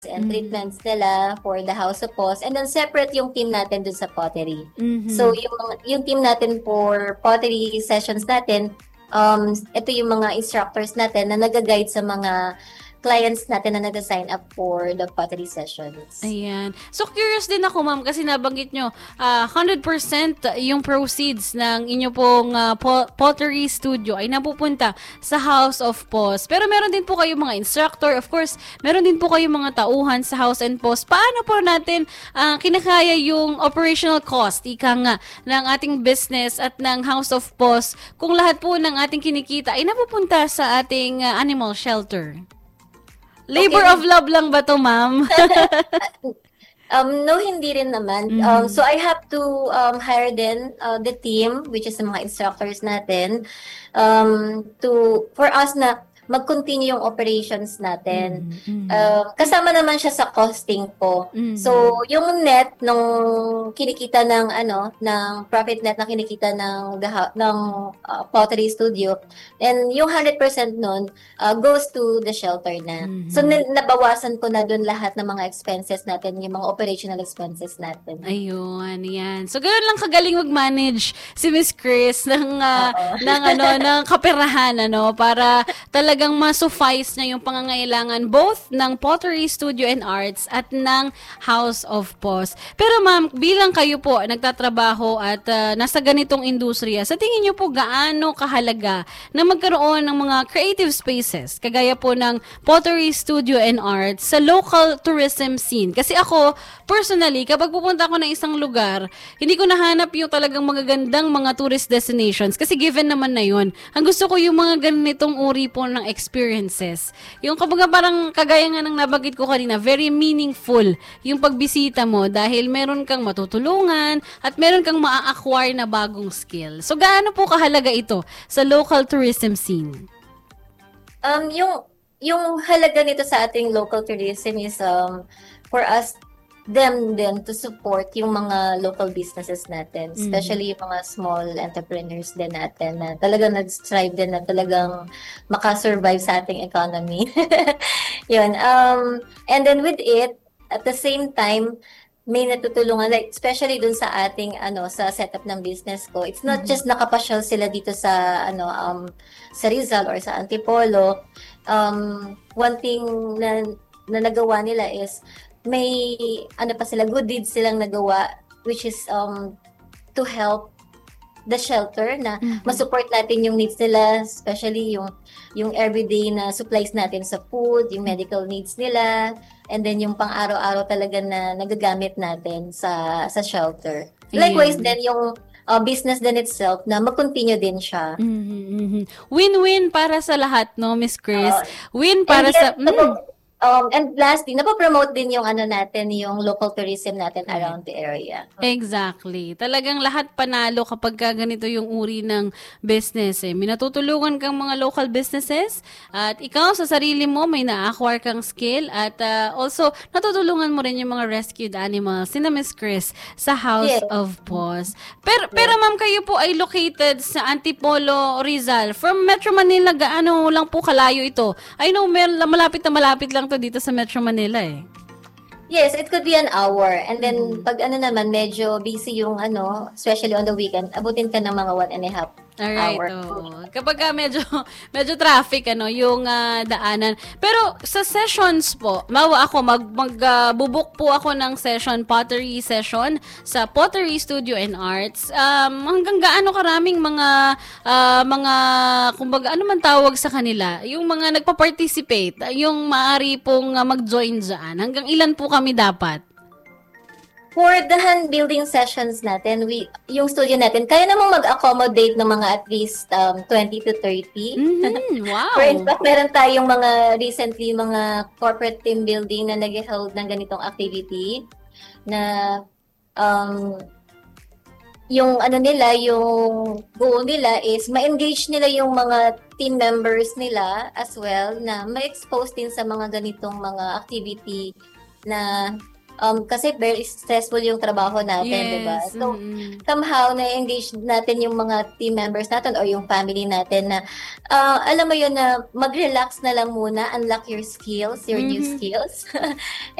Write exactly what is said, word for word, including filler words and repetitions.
and Mhm. treatments nila for the House of Pos. And then separate yung team natin dun sa pottery. So Mhm. yung yung team natin for pottery sessions natin, um ito yung mga instructors natin na nag-guide sa mga clients natin na nag-sign up for the pottery sessions. Ayan. So, curious din ako, ma'am, kasi nabanggit nyo, ah, one hundred percent yung proceeds ng inyo pong ah, po- pottery studio ay napupunta sa House of Pos. Pero meron din po kayo mga instructor, of course, meron din po kayo mga tauhan sa House and Pos. Paano po natin ah, kinakaya yung operational cost, ika nga, ng ating business at ng House of Pos kung lahat po ng ating kinikita ay napupunta sa ating ah, animal shelter? Okay, Labor of with love lang ba to, ma'am? Um, no, hindi rin naman. Um, Mhm. so I have to um, hire din uh, the team, which is the mga instructors natin, um, to for us na mag-continue yung operations natin. Mhm, mhm. Uh, kasama naman siya sa costing ko. So, Mhm. yung net nung kinikita ng ano, ng profit net na kinikita ng the hou- ng uh, pottery studio, and yung one hundred percent nun uh, goes to the shelter na. So, Mhm. na- nabawasan ko na dun lahat ng mga expenses natin, yung mga operational expenses natin. Ayun, yan. So, gano'n lang kagaling mag-manage si Miss Chris ng, ah, Oo. ng, ano, ng kaperahan, ano, para talagang ma-suffice niya yung pangangailangan both ng Pottery Studio and Arts at ng House of Pos. Pero ma'am, bilang kayo po nagtatrabaho at ah, nasa ganitong industriya, sa tingin niyo po gaano kahalaga na magkaroon ng mga creative spaces, kagaya po ng Pottery Studio and Arts sa local tourism scene? Kasi ako, personally, kapag pupunta ako ng isang lugar, hindi ko nahanap yung talagang magagandang mga tourist destinations kasi given naman na yun. Ang gusto ko yung mga ganitong uri po ng experiences. Yung kapag parang kagaya nga ng nabagit ko kanina, very meaningful yung pagbisita mo dahil meron kang matutulungan at meron kang maa-acquire na bagong skill. So, gaano po kahalaga ito sa local tourism scene? Um, yung yung halaga nito sa ating local tourism is um, for us them din to support yung mga local businesses natin, Mhm. especially yung mga small entrepreneurs din natin na talagang nag-strive din na talagang makasurvive sa ating economy. Yun. Um, and then with it, at the same time, may natutulungan, like, especially dun sa ating, ano, sa setup ng business ko. It's not Mhm. just nakapasyal sila dito sa, ano, um, sa Rizal or sa Antipolo. Um, one thing na, na nagawa nila is, may, ano pa sila, good deeds silang nagawa, which is, um, to help the shelter na Mhm. ma-support natin yung needs nila, especially yung yung everyday na supplies natin sa food, yung medical needs nila, and then yung pang-araw-araw talaga na nagagamit natin sa sa shelter. Likewise Ayan. din yung uh, business din itself na mag-continue din siya. Mhm, mhm. Win-win para sa lahat, no, Miss Chris? Uh, Win and para sa... yet, Mm, napo, um, and lastly, napopromote din yung ano natin, yung local tourism natin correct. around the area. Exactly. Talagang lahat panalo kapag ka ganito yung uri ng business. Eh. May natutulungan kang mga local businesses at ikaw sa sarili mo may na-acquire kang skill at ah, also natutulungan mo rin yung mga rescued animals. Sina Miss Chris sa House Yes. of Paws. Pero, pero Yes. ma'am, kayo po ay located sa Antipolo, Rizal. From Metro Manila, gaano lang po kalayo ito? I know, mer- malapit na malapit lang to dito sa Metro Manila eh. Yes, it could be an hour. And then, Mhm. pag ano naman, medyo busy yung ano, especially on the weekend, abutin ka ng mga one and a half Alright, hour. oo. Kapag ka medyo, medyo traffic, ano, yung ah, daanan. Pero sa sessions po, mawa ako, mag, mag ah, bubuk po ako ng session, pottery session sa Pottery Studio and Arts. Um, hanggang gaano karaming mga, ah, mga, kumbaga, ano man tawag sa kanila, yung mga nagpa-participate, yung maaari pong ah, mag-join dyan. Hanggang ilan po kami dapat? For the hand building sessions natin, we yung studio natin, kaya namang mag-accommodate ng mga at least um, twenty to thirty. Mhm, For in wow. fact, meron tayong mga recently mga corporate team building na nag-held ng ganitong activity na um, yung ano nila, yung goal nila is ma-engage nila yung mga team members nila as well na ma-expose din sa mga ganitong mga activity na Um, kasi very stressful yung trabaho natin, di ba? Yes. So, Mm-mm. somehow, na-engage natin yung mga team members natin or yung family natin na, ah, alam mo yun na mag-relax na lang muna, unlock your skills, your new Mhm. skills.